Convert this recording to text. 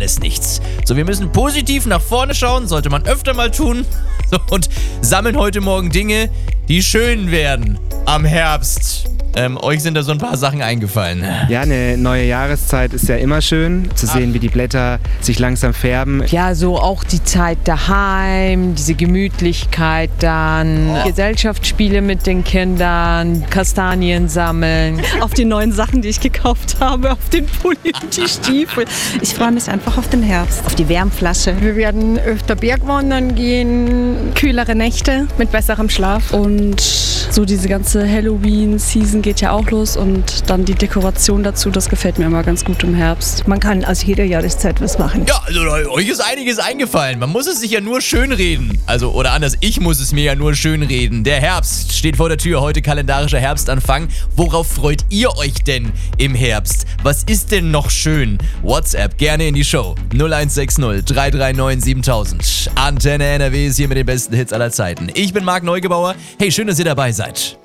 alles nichts. So, wir müssen positiv nach vorne schauen, sollte man öfter mal tun. So, und sammeln heute Morgen Dinge, die schön werden am Herbst. Euch sind da so ein paar Sachen eingefallen. Ja, eine neue Jahreszeit ist ja immer schön, zu sehen, wie die Blätter sich langsam färben. Ja, so auch die Zeit daheim, diese Gemütlichkeit dann, Gesellschaftsspiele mit den Kindern, Kastanien sammeln. Auf die neuen Sachen, die ich gekauft habe, auf den Pulli und die Stiefel. Ich freue mich einfach auf den Herbst, auf die Wärmflasche. Wir werden öfter Bergwandern gehen, kühlere Nächte mit besserem Schlaf. Und so diese ganze Halloween-Season geht ja auch los und dann die Dekoration dazu, das gefällt mir immer ganz gut im Herbst. Man kann aus jeder Jahreszeit was machen. Ja, also euch ist einiges eingefallen. Man muss es sich ja nur schönreden. Also, oder anders, ich muss es mir ja nur schönreden. Der Herbst steht vor der Tür. Heute kalendarischer Herbstanfang. Worauf freut ihr euch denn im Herbst? Was ist denn noch schön? WhatsApp gerne in die Show. 0160 339 7000. Antenne NRW ist hier mit den besten Hits aller Zeiten. Ich bin Marc Neugebauer. Hey, schön, dass ihr dabei seid.